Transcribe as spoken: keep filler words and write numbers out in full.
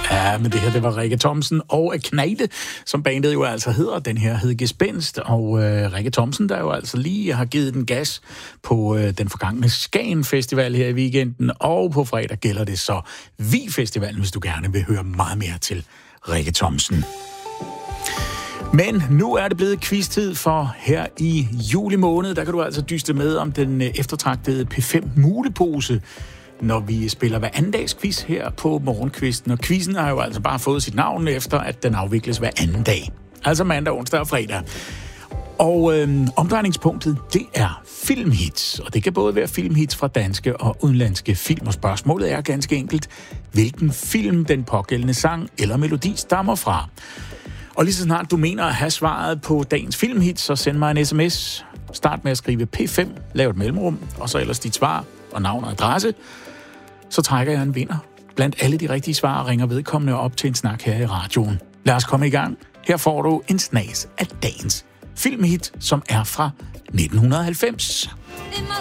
Ja, men det her, det var Rikke Thomsen og Knejte, som bandet jo altså hedder. Den her hed Gespenst, og øh, Rikke Thomsen, der jo altså lige har givet den gas på øh, den forgangne Skagen Festival her i weekenden, og på fredag gælder det så Vi Festivalen, hvis du gerne vil høre meget mere til Rikke Thomsen. Men nu er det blevet quiz-tid, for her i juli måned, der kan du altså dyste med om den eftertragtede P fem mulepose, når vi spiller hver anden dags quiz her på Morgenkvisten. Og quizzen har jo altså bare fået sit navn efter, at den afvikles hver anden dag. Altså mandag, onsdag og fredag. Og øhm, omdrejningspunktet, det er filmhits. Og det kan både være filmhits fra danske og udenlandske film. Og spørgsmålet er ganske enkelt, hvilken film den pågældende sang eller melodi stammer fra. Og lige så snart du mener at have svaret på dagens filmhit, så send mig en sms. Start med at skrive P fem, lav et mellemrum, og så ellers dit svar og navn og adresse. Så trækker jeg en vinder. Blandt alle de rigtige svar ringer vedkommende op til en snak her i radioen. Lad os komme i gang. Her får du en snas af dagens filmhit, som er fra nitten halvfems.